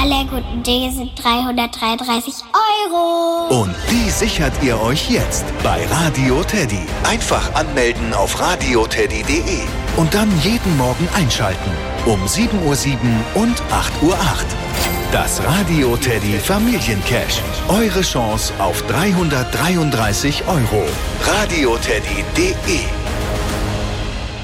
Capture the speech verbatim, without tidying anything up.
aller guten Dinge sind dreihundertdreiunddreißig Euro. Und die sichert ihr euch jetzt bei Radio Teddy. Einfach anmelden auf radioteddy punkt de und dann jeden Morgen einschalten. Um sieben Uhr sieben und acht Uhr acht. Das Radio Teddy Familiencash. Eure Chance auf dreihundertdreiunddreißig Euro. radioteddy punkt de